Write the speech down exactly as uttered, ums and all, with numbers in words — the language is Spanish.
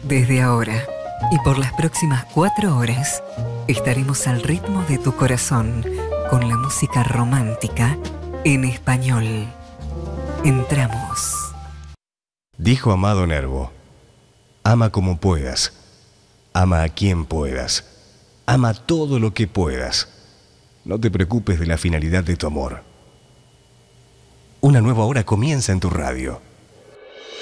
Desde ahora y por las próximas cuatro horas estaremos al ritmo de tu corazón con la música romántica en español. Entramos. Dijo Amado Nervo: ama como puedas, ama a quien puedas, ama todo lo que puedas. No te preocupes de la finalidad de tu amor. Una nueva hora comienza en tu radio.